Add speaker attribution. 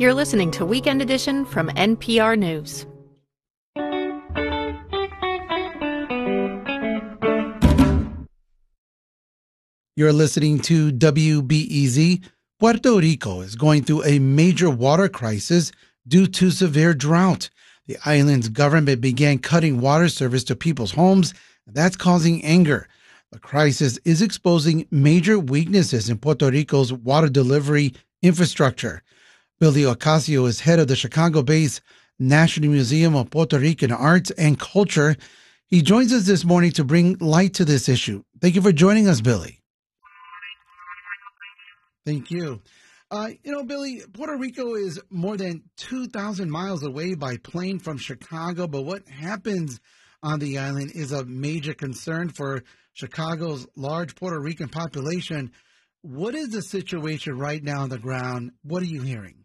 Speaker 1: You're listening to Weekend Edition from NPR News.
Speaker 2: You're listening to WBEZ. Puerto Rico is going through a major water crisis due to severe drought. The island's government began cutting water service to people's homes, and that's causing anger. The crisis is exposing major weaknesses in Puerto Rico's water delivery infrastructure. Billy Ocasio is head of the Chicago-based National Museum of Puerto Rican Arts and Culture. He joins us this morning to bring light to this issue. Thank you for joining us, Billy. Thank you. Billy, Puerto Rico is more than 2,000 miles away by plane from Chicago, but what happens on the island is a major concern for Chicago's large Puerto Rican population. What is the situation right now on the ground? What are you hearing?